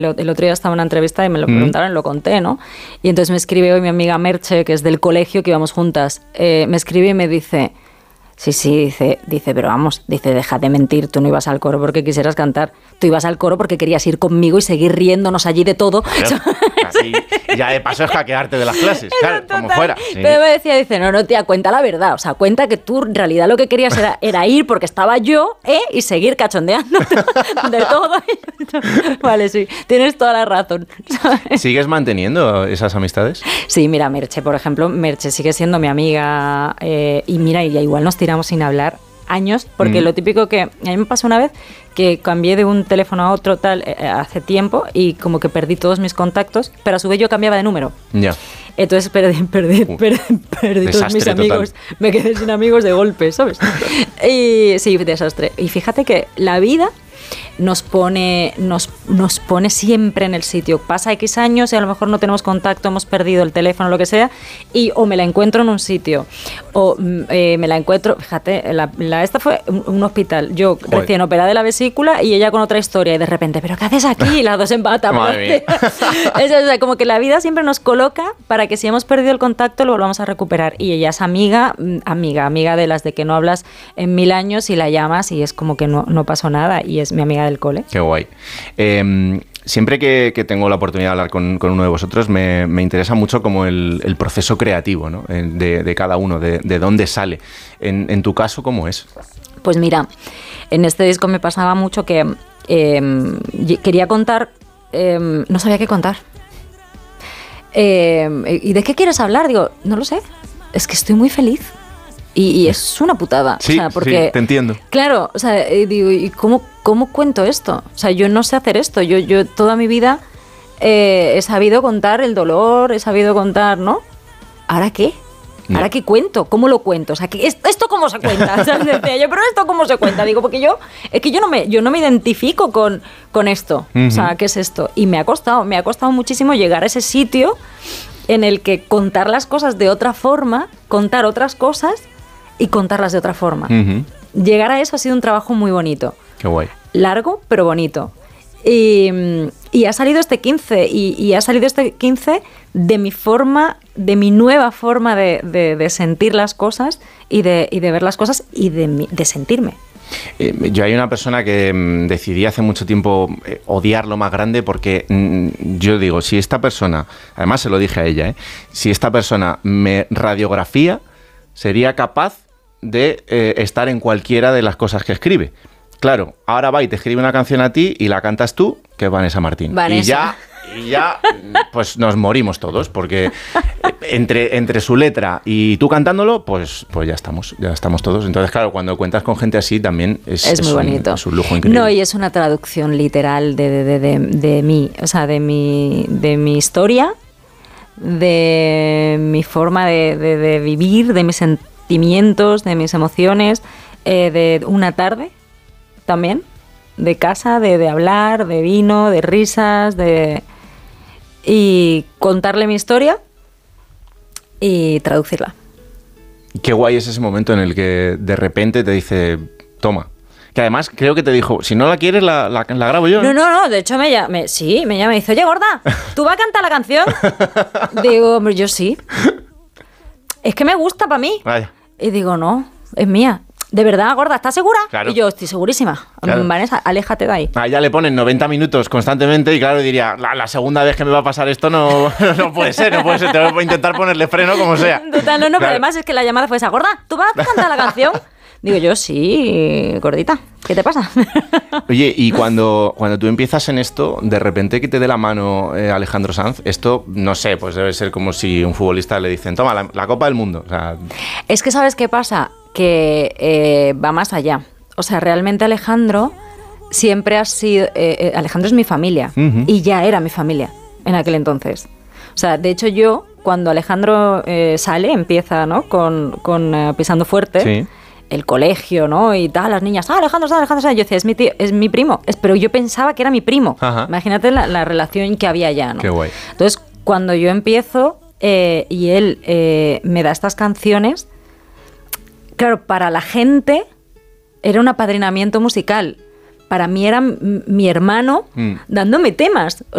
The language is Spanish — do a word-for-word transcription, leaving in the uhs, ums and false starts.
El otro día estaba en una entrevista y me lo preguntaron y mm. lo conté, ¿no? Y entonces me escribe hoy mi amiga Merche, que es del colegio, que íbamos juntas, eh, me escribe y me dice, sí, sí, dice, dice, pero vamos, dice, deja de mentir, tú no ibas al coro porque quisieras cantar, tú ibas al coro porque querías ir conmigo y seguir riéndonos allí de todo. Claro, así, ya de paso es hackearte de las clases, claro, como fuera. Sí. Pero me decía, dice, no, no, tía, cuenta la verdad, o sea, cuenta que tú en realidad lo que querías era, era ir porque estaba yo, ¿eh? Y seguir cachondeando de todo. Vale, sí, tienes toda la razón, ¿sabes? ¿Sigues manteniendo esas amistades? Sí, mira, Merche, por ejemplo, Merche sigue siendo mi amiga eh, y mira, y igual nos tiramos sin hablar años, porque mm. lo típico que a mí me pasó una vez que cambié de un teléfono a otro tal eh, hace tiempo y como que perdí todos mis contactos, pero a su vez yo cambiaba de número. Ya. Entonces perdí, perdí, uh, perdí, perdí todos mis amigos, total. Me quedé sin amigos de golpe, ¿sabes? Y sí, desastre. Y fíjate que la vida nos pone, nos, nos pone siempre en el sitio. Pasa X años y a lo mejor no tenemos contacto, hemos perdido el teléfono, lo que sea, y o me la encuentro en un sitio, o eh, me la encuentro, fíjate, la, la, esta fue un, un hospital, yo Joder. recién operada de la vesícula y ella con otra historia, y de repente, ¿pero qué haces aquí? Y las dos empatamos. es, o sea, como que la vida siempre nos coloca para que si hemos perdido el contacto lo volvamos a recuperar. Y ella es amiga, amiga, amiga de las de que no hablas en mil años y la llamas y es como que no, no pasó nada, y es mi amiga del cole. Qué guay. Eh, siempre que, que tengo la oportunidad de hablar con, con uno de vosotros, me, me interesa mucho como el, el proceso creativo, ¿no? de, de cada uno, de, de dónde sale. En, en tu caso, ¿cómo es? Pues mira, en este disco me pasaba mucho que eh, quería contar, eh, no sabía qué contar. Eh, ¿Y de qué quieres hablar? Digo, no lo sé, es que estoy muy feliz. Y, y es una putada. Sí, o sea, porque, sí, te entiendo. Claro, o sea, digo, ¿y cómo, cómo cuento esto? O sea, yo no sé hacer esto. Yo, yo toda mi vida eh, he sabido contar el dolor, he sabido contar, ¿no? ¿Ahora qué? ¿Ahora qué cuento? ¿Cómo lo cuento? O sea, ¿esto, esto cómo se cuenta? O sea, decía yo, pero ¿esto cómo se cuenta? Digo, porque yo, es que yo no me, yo no me identifico con, con esto. Uh-huh. O sea, ¿qué es esto? Y me ha costado, me ha costado muchísimo llegar a ese sitio en el que contar las cosas de otra forma, contar otras cosas y contarlas de otra forma. Uh-huh. Llegar a eso ha sido un trabajo muy bonito. Qué guay. Largo, pero bonito. Y, y ha salido este quince, y, y ha salido este quince de mi forma, de mi nueva forma de, de, de sentir las cosas y de, y de ver las cosas y de, de sentirme. Eh, yo hay una persona que mmm, decidí hace mucho tiempo eh, odiar lo más grande porque mmm, yo digo, si esta persona, además se lo dije a ella, ¿eh? si esta persona me radiografía, sería capaz de eh, estar en cualquiera de las cosas que escribe. Claro, ahora va y te escribe una canción a ti y la cantas tú, que es Vanessa Martín. Vanessa. Y ya, y ya pues nos morimos todos, porque entre, entre su letra y tú cantándolo, pues, pues ya estamos, ya estamos todos. Entonces, claro, cuando cuentas con gente así también es, es, es muy bonito. Un, es un lujo increíble. No, y es una traducción literal de, de, de, de, de mí, o sea, de mi, de mi historia, de mi forma de, de, de vivir, de mis sentimientos, de mis emociones, eh, de una tarde también, de casa, de, de hablar, de vino, de risas, de y contarle mi historia y traducirla. Qué guay es ese momento en el que de repente te dice, toma. Que además creo que te dijo, si no la quieres, la, la, la grabo yo. No, no, no, de hecho me llama, sí, me llama y dice, oye, gorda, ¿tú vas a cantar la canción? Digo, hombre, yo sí. Es que me gusta para mí. Vaya. Y digo, no, es mía. ¿De verdad, gorda? ¿Estás segura? Claro. Y yo, estoy segurísima. Claro. Vanessa, aléjate de ahí. Ah, ya le ponen noventa minutos constantemente y claro, diría, la, la segunda vez que me va a pasar esto no, no puede ser, no puede ser. Tengo que intentar ponerle freno como sea. Total, no, no, claro. Pero además es que la llamada fue esa, gorda, ¿tú vas a cantar la canción? Digo yo, sí, gordita, ¿qué te pasa? Oye, y cuando, cuando tú empiezas en esto, de repente que te dé la mano eh, Alejandro Sanz, esto, no sé, pues debe ser como si un futbolista le dicen, toma, la, la Copa del Mundo. O sea, es que, ¿sabes qué pasa? Que eh, va más allá. O sea, realmente Alejandro siempre ha sido... Eh, Alejandro es mi familia, uh-huh. y ya era mi familia en aquel entonces. O sea, de hecho yo, cuando Alejandro eh, sale, empieza, ¿no? Con, con uh, Pisando Fuerte... Sí. El colegio, ¿no? Y tal, las niñas, ah, Alejandro, Alejandro, yo decía, es mi tío, es mi primo, es, pero yo pensaba que era mi primo. Ajá. Imagínate la, la relación que había ya, ¿no? Qué guay. Entonces, cuando yo empiezo eh, y él eh, me da estas canciones, claro, para la gente era un apadrinamiento musical. Para mí era m- mi hermano mm. dándome temas.